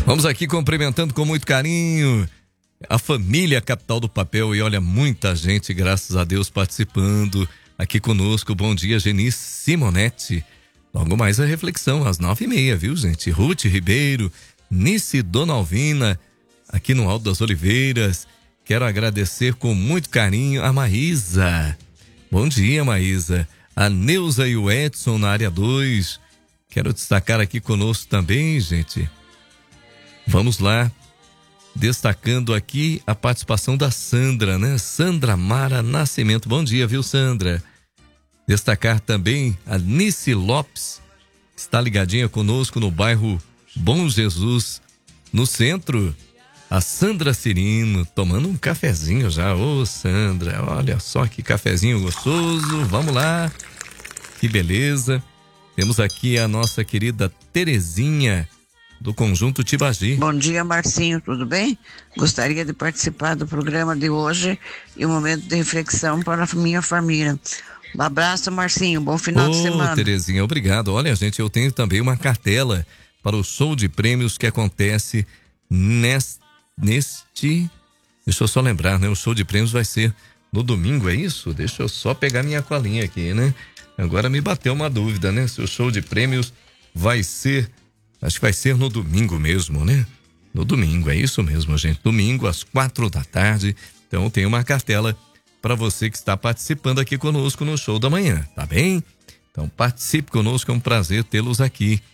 Vamos aqui cumprimentando com muito carinho a família Capital do Papel e olha, muita gente, graças a Deus, participando aqui conosco. Bom dia, Geni Simonetti. Logo mais a reflexão, às 9h30, viu, gente? Ruth Ribeiro, Nice Dona Alvina, aqui no Alto das Oliveiras. Quero agradecer com muito carinho a Maísa. Bom dia, Maísa. A Neuza e o Edson na área 2. Quero destacar aqui conosco também, gente. Vamos lá. Destacando aqui a participação da Sandra, né? Sandra Mara Nascimento. Bom dia, viu, Sandra? Destacar também a Nice Lopes, está ligadinha conosco no bairro Bom Jesus, no centro. A Sandra Cirino, tomando um cafezinho já. Ô, Sandra, olha só que cafezinho gostoso. Vamos lá. Que beleza. Temos aqui a nossa querida Terezinha, do Conjunto Tibagi. Bom dia, Marcinho, tudo bem? Gostaria de participar do programa de hoje e um momento de reflexão para a minha família. Um abraço, Marcinho, bom final de semana. Terezinha, obrigado. Olha, gente, eu tenho também uma cartela para o show de prêmios que acontece neste... Deixa eu só lembrar, né? O show de prêmios vai ser no domingo, é isso? Deixa eu só pegar minha colinha aqui, né? Agora me bateu uma dúvida, né? Se o show de prêmios vai ser... Acho que vai ser no domingo mesmo, né? No domingo, é isso mesmo, gente. Domingo, às 4h. Então, tem uma cartela para você que está participando aqui conosco no show da manhã, tá bem? Então, participe conosco, é um prazer tê-los aqui.